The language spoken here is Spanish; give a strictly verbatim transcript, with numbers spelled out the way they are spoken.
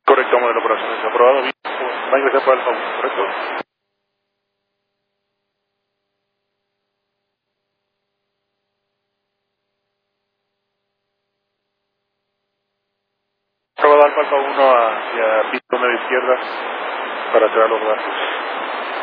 Correcto, modelo operaciones aprobado. Bien. No hay gracias por el favor, ¿correcto? Aprobado Alfa Alfa uno hacia piso medio izquierda para cerrar los gastos.